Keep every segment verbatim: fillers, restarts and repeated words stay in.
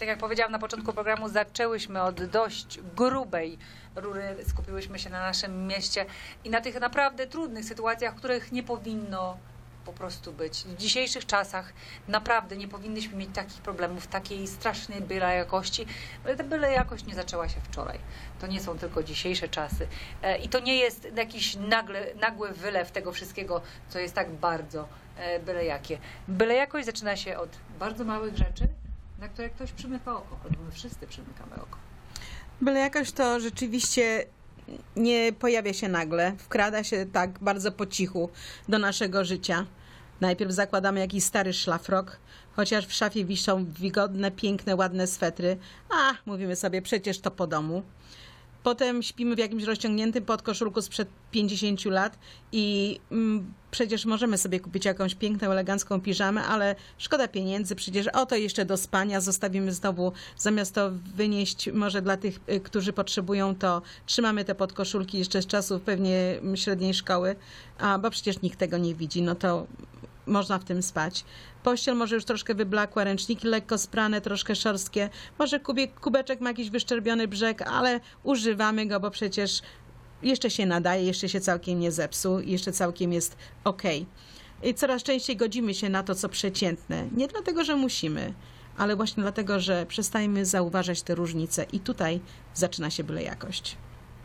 tak jak powiedziałam na początku programu, zaczęłyśmy od dość grubej rury, skupiłyśmy się na naszym mieście i na tych naprawdę trudnych sytuacjach, których nie powinno po prostu być. W dzisiejszych czasach naprawdę nie powinnyśmy mieć takich problemów, takiej strasznej byle jakości, ale ta byle jakość nie zaczęła się wczoraj. To nie są tylko dzisiejsze czasy. I to nie jest jakiś nagle, nagły wylew tego wszystkiego, co jest tak bardzo byle jakie. Byle jakość zaczyna się od bardzo małych rzeczy, na które ktoś przymyka oko, albo my wszyscy przymykamy oko. Byle jakość to rzeczywiście nie pojawia się nagle, wkrada się tak bardzo po cichu do naszego życia. Najpierw zakładamy jakiś stary szlafrok, chociaż w szafie wiszą wygodne, piękne, ładne swetry. A, mówimy sobie, przecież to po domu. Potem śpimy w jakimś rozciągniętym podkoszulku sprzed pięćdziesięciu lat i mm, przecież możemy sobie kupić jakąś piękną, elegancką piżamę, ale szkoda pieniędzy, przecież oto jeszcze do spania zostawimy znowu, zamiast to wynieść może dla tych, którzy potrzebują, to trzymamy te podkoszulki jeszcze z czasów pewnie średniej szkoły, a bo przecież nikt tego nie widzi, no to można w tym spać. Pościel może już troszkę wyblakła, ręczniki lekko sprane, troszkę szorstkie. Może kubie, kubeczek ma jakiś wyszczerbiony brzeg, ale używamy go, bo przecież jeszcze się nadaje, jeszcze się całkiem nie zepsuł, jeszcze całkiem jest okej. I coraz częściej godzimy się na to, co przeciętne. Nie dlatego, że musimy, ale właśnie dlatego, że przestajemy zauważać te różnice i tutaj zaczyna się byle jakość.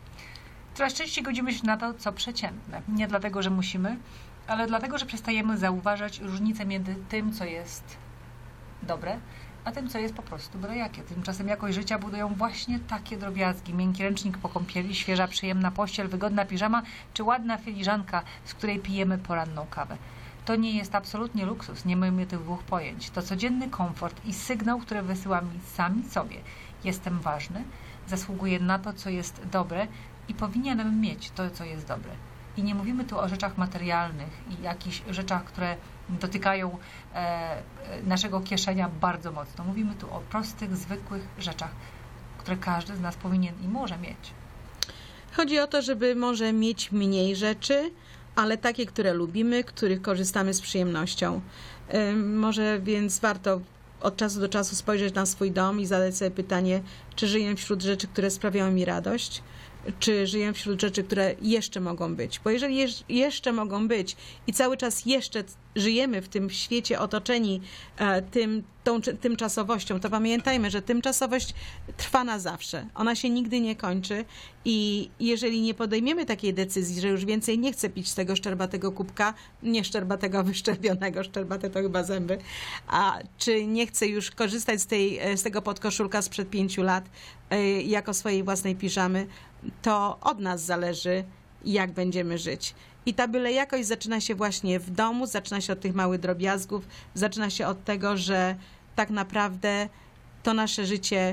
Coraz częściej godzimy się na to, co przeciętne. Nie dlatego, że musimy, ale dlatego, że przestajemy zauważać różnicę między tym, co jest dobre, a tym, co jest po prostu byle jakie. Tymczasem jakość życia budują właśnie takie drobiazgi. Miękki ręcznik po kąpieli, świeża, przyjemna pościel, wygodna piżama czy ładna filiżanka, z której pijemy poranną kawę. To nie jest absolutnie luksus, nie mylmy tych dwóch pojęć. To codzienny komfort i sygnał, który wysyłamy sami sobie. Jestem ważny, zasługuję na to, co jest dobre i powinienem mieć to, co jest dobre. I nie mówimy tu o rzeczach materialnych i jakichś rzeczach, które dotykają e, naszego kieszenia bardzo mocno. Mówimy tu o prostych, zwykłych rzeczach, które każdy z nas powinien i może mieć. Chodzi o to, żeby może mieć mniej rzeczy, ale takie, które lubimy, których korzystamy z przyjemnością. E, może więc warto od czasu do czasu spojrzeć na swój dom i zadać sobie pytanie, czy żyję wśród rzeczy, które sprawiają mi radość, czy żyję wśród rzeczy, które jeszcze mogą być. Bo jeżeli jeszcze mogą być i cały czas jeszcze żyjemy w tym świecie otoczeni tym, tą tymczasowością, to pamiętajmy, że tymczasowość trwa na zawsze. Ona się nigdy nie kończy i jeżeli nie podejmiemy takiej decyzji, że już więcej nie chcę pić z tego szczerbatego kubka, nie szczerbatego, wyszczerbionego, szczerbate to chyba zęby, a czy nie chcę już korzystać z, tej, z tego podkoszulka sprzed pięciu lat jako swojej własnej piżamy, to od nas zależy, jak będziemy żyć. I ta byle jakość zaczyna się właśnie w domu, zaczyna się od tych małych drobiazgów, zaczyna się od tego, że tak naprawdę to nasze życie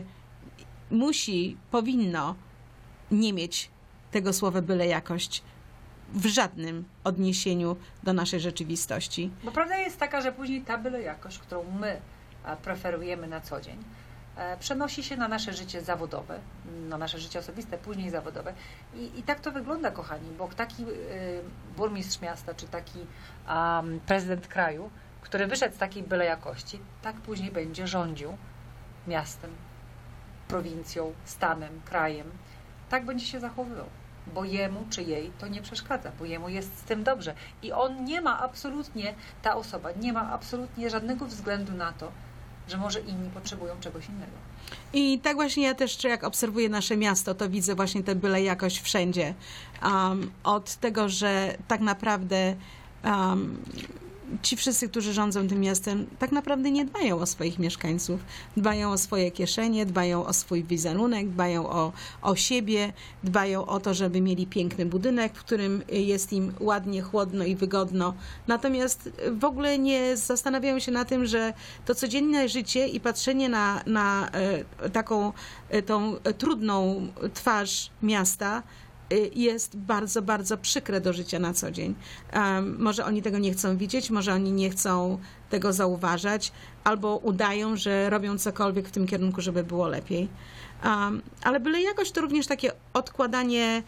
musi, powinno nie mieć tego słowa byle jakość w żadnym odniesieniu do naszej rzeczywistości. Bo prawda jest taka, że później ta byle jakość, którą my preferujemy na co dzień, przenosi się na nasze życie zawodowe, na nasze życie osobiste, później zawodowe. I, i tak to wygląda, kochani, bo taki y, burmistrz miasta, czy taki um, prezydent kraju, który wyszedł z takiej byle jakości, tak później będzie rządził miastem, prowincją, stanem, krajem. Tak będzie się zachowywał, bo jemu czy jej to nie przeszkadza, bo jemu jest z tym dobrze. I on nie ma absolutnie, ta osoba nie ma absolutnie żadnego względu na to, że może inni potrzebują czegoś innego. I tak właśnie ja też, jak obserwuję nasze miasto, to widzę właśnie tę byle jakość wszędzie. Um, od tego, że tak naprawdę um, ci wszyscy, którzy rządzą tym miastem, tak naprawdę nie dbają o swoich mieszkańców. Dbają o swoje kieszenie, dbają o swój wizerunek, dbają o, o siebie, dbają o to, żeby mieli piękny budynek, w którym jest im ładnie, chłodno i wygodno. Natomiast w ogóle nie zastanawiają się na tym, że to codzienne życie i patrzenie na, na taką tą trudną twarz miasta jest bardzo, bardzo przykre do życia na co dzień. Um, może oni tego nie chcą widzieć, może oni nie chcą tego zauważać, albo udają, że robią cokolwiek w tym kierunku, żeby było lepiej. Um, ale byle jakoś to również takie odkładanie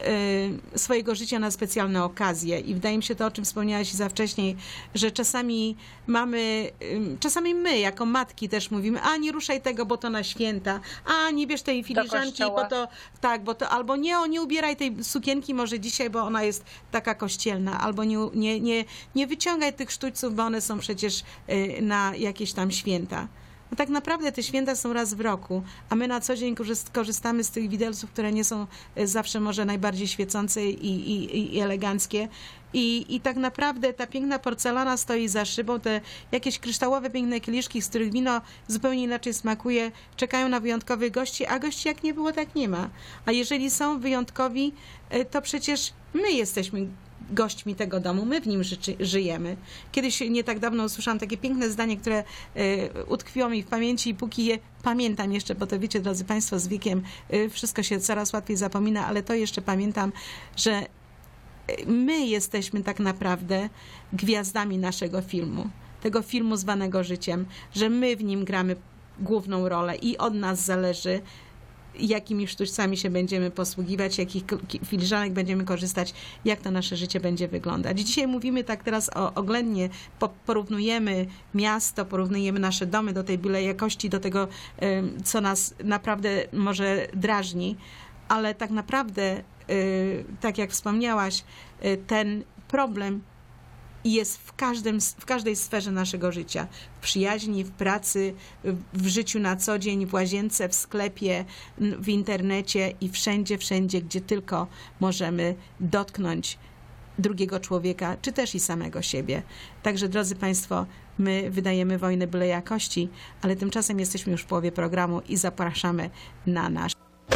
y, swojego życia na specjalne okazje. I wydaje mi się to, o czym wspomniałaś za wcześniej, że czasami mamy, y, czasami my jako matki też mówimy, a nie ruszaj tego, bo to na święta, a nie bierz tej filiżanki, bo to tak, bo to albo nie, o, nie ubieraj tej sukienki może dzisiaj, bo ona jest taka kościelna, albo nie, nie, nie, nie wyciągaj tych sztućców, bo one są przecież y, na jakieś tam święta. No tak naprawdę te święta są raz w roku, a my na co dzień korzystamy z tych widelców, które nie są zawsze może najbardziej świecące i, i, i eleganckie. I, I tak naprawdę ta piękna porcelana stoi za szybą, te jakieś kryształowe, piękne kieliszki, z których wino zupełnie inaczej smakuje, czekają na wyjątkowych gości, a gości jak nie było, tak nie ma. A jeżeli są wyjątkowi, to przecież my jesteśmy gośćmi tego domu, my w nim ży żyjemy. Kiedyś nie tak dawno usłyszałam takie piękne zdanie, które y, utkwiło mi w pamięci i póki je pamiętam jeszcze, bo to wiecie, drodzy Państwo, z wiekiem y, wszystko się coraz łatwiej zapomina, ale to jeszcze pamiętam, że my jesteśmy tak naprawdę gwiazdami naszego filmu, tego filmu zwanego życiem, że my w nim gramy główną rolę i od nas zależy, jakimi sztućcami się będziemy posługiwać, jakich filiżanek będziemy korzystać, jak to nasze życie będzie wyglądać. Dzisiaj mówimy tak teraz o, oględnie, po, porównujemy miasto, porównujemy nasze domy do tej byle jakości, do tego, co nas naprawdę może drażni, ale tak naprawdę, tak jak wspomniałaś, ten problem jest w, każdym, w każdej sferze naszego życia. W przyjaźni, w pracy, w życiu na co dzień, w łazience, w sklepie, w internecie i wszędzie, wszędzie, gdzie tylko możemy dotknąć drugiego człowieka, czy też i samego siebie. Także, drodzy Państwo, my wydajemy wojnę byle jakości, ale tymczasem jesteśmy już w połowie programu i zapraszamy na nasz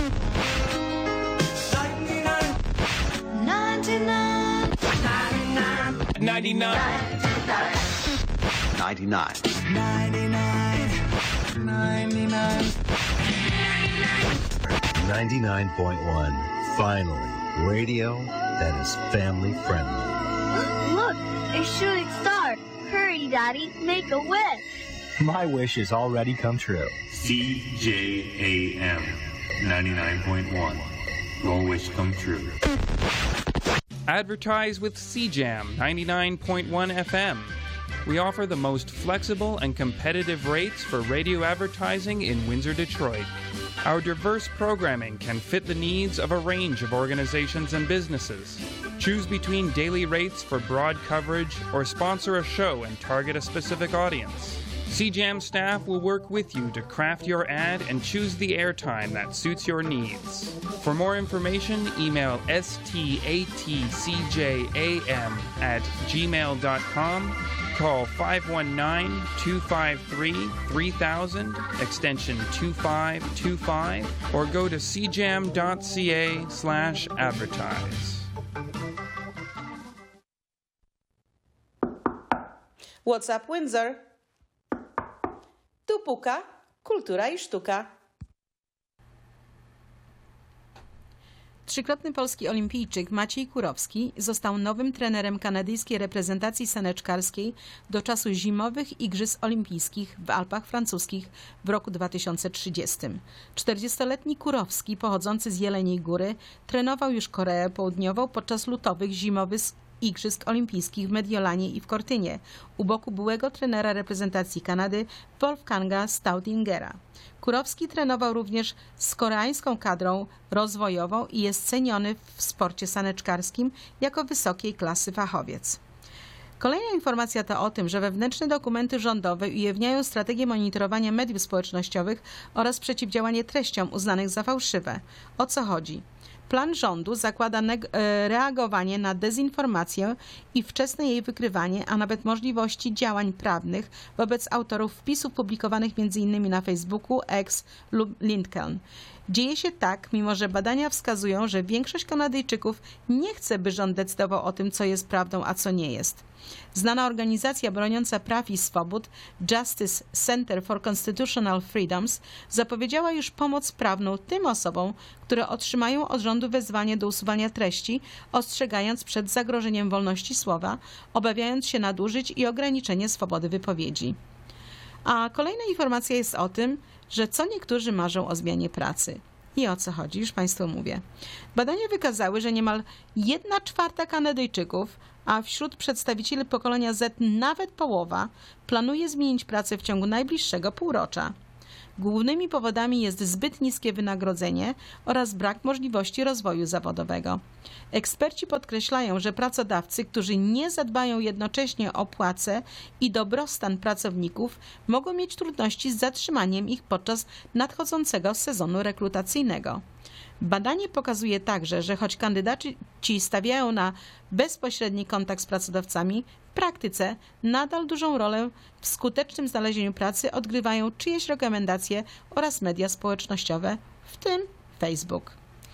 ninety-nine. ninety-nine. ninety-nine. ninety-nine. ninety-nine point one. Finally, radio that is family friendly. Look, a shooting star. Hurry, Daddy, make a wish. My wish has already come true. C J A M ninety-nine point one. Your wish come true. Advertise with C Jam ninety-nine point one F M. We offer the most flexible and competitive rates for radio advertising in Windsor, Detroit. Our diverse programming can fit the needs of a range of organizations and businesses. Choose between daily rates for broad coverage or sponsor a show and target a specific audience. C Jam staff will work with you to craft your ad and choose the airtime that suits your needs. For more information, email statcjam at gmail dot com, call five one nine, two five three, three thousand, extension two five two five, or go to c jam dot c a slash advertise. What's up, Windsor? Tu puka, kultura i sztuka. Trzykrotny polski olimpijczyk Maciej Kurowski został nowym trenerem kanadyjskiej reprezentacji saneczkarskiej do czasu zimowych Igrzysk Olimpijskich w Alpach Francuskich w roku dwa tysiące trzydziestym. czterdziestoletni Kurowski, pochodzący z Jeleniej Góry, trenował już Koreę Południową podczas lutowych zimowych Igrzysk Olimpijskich w Mediolanie i w Cortynie, u boku byłego trenera reprezentacji Kanady Wolfganga Staudigera. Kurowski trenował również z koreańską kadrą rozwojową i jest ceniony w sporcie saneczkarskim jako wysokiej klasy fachowiec. Kolejna informacja to o tym, że wewnętrzne dokumenty rządowe ujawniają strategię monitorowania mediów społecznościowych oraz przeciwdziałanie treściom uznanych za fałszywe. O co chodzi? Plan rządu zakłada reagowanie na dezinformację i wczesne jej wykrywanie, a nawet możliwości działań prawnych wobec autorów wpisów publikowanych m.in. na Facebooku, X lub LinkedIn. Dzieje się tak, mimo że badania wskazują, że większość Kanadyjczyków nie chce, by rząd decydował o tym, co jest prawdą, a co nie jest. Znana organizacja broniąca praw i swobód Justice Center for Constitutional Freedoms zapowiedziała już pomoc prawną tym osobom, które otrzymają od rządu wezwanie do usuwania treści, ostrzegając przed zagrożeniem wolności słowa, obawiając się nadużyć i ograniczenia swobody wypowiedzi. A kolejna informacja jest o tym, że co niektórzy marzą o zmianie pracy. I o co chodzi? Już Państwu mówię. Badania wykazały, że niemal jedna czwarta Kanadyjczyków, a wśród przedstawicieli pokolenia Z nawet połowa, planuje zmienić pracę w ciągu najbliższego półrocza. Głównymi powodami jest zbyt niskie wynagrodzenie oraz brak możliwości rozwoju zawodowego. Eksperci podkreślają, że pracodawcy, którzy nie zadbają jednocześnie o płace i dobrostan pracowników, mogą mieć trudności z zatrzymaniem ich podczas nadchodzącego sezonu rekrutacyjnego. Badanie pokazuje także, że choć kandydaci stawiają na bezpośredni kontakt z pracodawcami, w praktyce nadal dużą rolę w skutecznym znalezieniu pracy odgrywają czyjeś rekomendacje oraz media społecznościowe, w tym Facebook.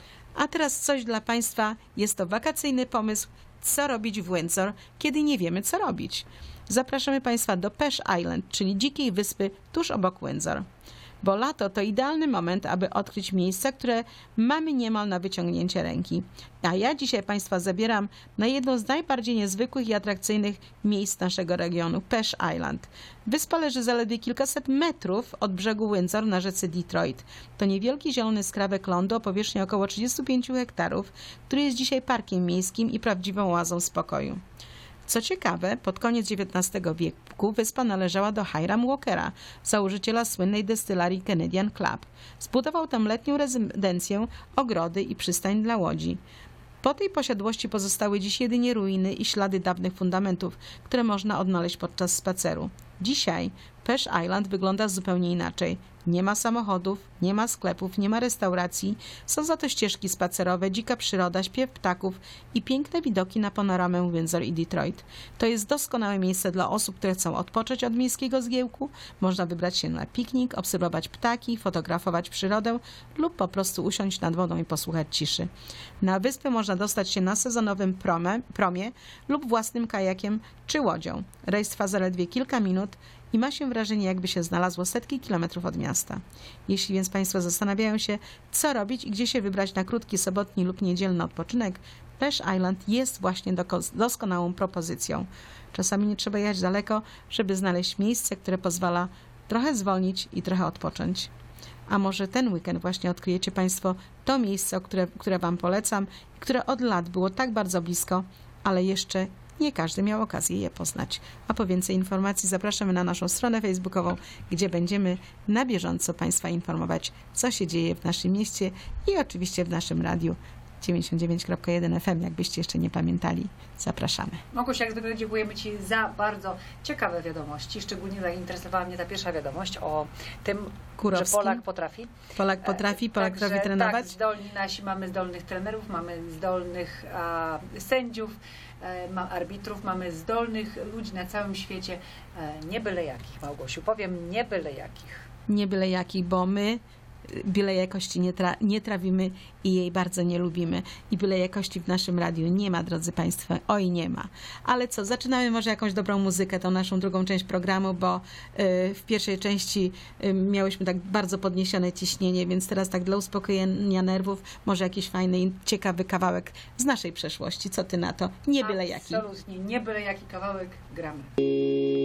A teraz coś dla Państwa. Jest to wakacyjny pomysł, co robić w Windsor, kiedy nie wiemy, co robić. Zapraszamy Państwa do Pesh Island, czyli dzikiej wyspy tuż obok Windsor. Bo lato to idealny moment, aby odkryć miejsca, które mamy niemal na wyciągnięcie ręki. A ja dzisiaj Państwa zabieram na jedno z najbardziej niezwykłych i atrakcyjnych miejsc naszego regionu, Pesh Island. Wyspa leży zaledwie kilkaset metrów od brzegu Windsor na rzece Detroit. To niewielki zielony skrawek lądu o powierzchni około trzydziestu pięciu hektarów, który jest dzisiaj parkiem miejskim i prawdziwą oazą spokoju. Co ciekawe, pod koniec dziewiętnastego wieku wyspa należała do Hiram Walkera, założyciela słynnej destylarii Canadian Club. Zbudował tam letnią rezydencję, ogrody i przystań dla łodzi. Po tej posiadłości pozostały dziś jedynie ruiny i ślady dawnych fundamentów, które można odnaleźć podczas spaceru. Dzisiaj Pesh Island wygląda zupełnie inaczej. Nie ma samochodów, nie ma sklepów, nie ma restauracji, są za to ścieżki spacerowe, dzika przyroda, śpiew ptaków i piękne widoki na panoramę Windsor i Detroit. To jest doskonałe miejsce dla osób, które chcą odpocząć od miejskiego zgiełku. Można wybrać się na piknik, obserwować ptaki, fotografować przyrodę lub po prostu usiąść nad wodą i posłuchać ciszy. Na wyspę można dostać się na sezonowym promie, promie lub własnym kajakiem czy łodzią. Rejs trwa zaledwie kilka minut i ma się wrażenie, jakby się znalazło setki kilometrów od miasta. Jeśli więc Państwo zastanawiają się, co robić i gdzie się wybrać na krótki sobotni lub niedzielny odpoczynek, Pesh Island jest właśnie doskonałą propozycją. Czasami nie trzeba jechać daleko, żeby znaleźć miejsce, które pozwala trochę zwolnić i trochę odpocząć. A może ten weekend właśnie odkryjecie Państwo to miejsce, które, które Wam polecam, które od lat było tak bardzo blisko, ale jeszcze nie każdy miał okazję je poznać. A po więcej informacji zapraszamy na naszą stronę facebookową, gdzie będziemy na bieżąco Państwa informować, co się dzieje w naszym mieście i oczywiście w naszym radiu dziewięćdziesiąt dziewięć kropka jeden F M, jakbyście jeszcze nie pamiętali. Zapraszamy. Małgosiu, jak zwykle dziękujemy Ci za bardzo ciekawe wiadomości. Szczególnie zainteresowała mnie ta pierwsza wiadomość o tym, Kurowskim. że Polak potrafi. Polak potrafi, Polak Także, potrafi trenować. Tak, zdolni nasi, mamy zdolnych trenerów, mamy zdolnych a, sędziów, e, ma, arbitrów, mamy zdolnych ludzi na całym świecie. E, nie byle jakich, Małgosiu. Powiem nie byle jakich. Nie byle jakich, bo my byle jakości nie, tra- nie trawimy i jej bardzo nie lubimy. I byle jakości w naszym radiu nie ma, drodzy Państwo. Oj, nie ma. Ale co, zaczynamy może jakąś dobrą muzykę, tą naszą drugą część programu, bo y, w pierwszej części y, miałyśmy tak bardzo podniesione ciśnienie, więc teraz tak dla uspokojenia nerwów może jakiś fajny i ciekawy kawałek z naszej przeszłości. Co Ty na to? Nie byle jaki. Absolutnie, nie byle jaki kawałek gramy.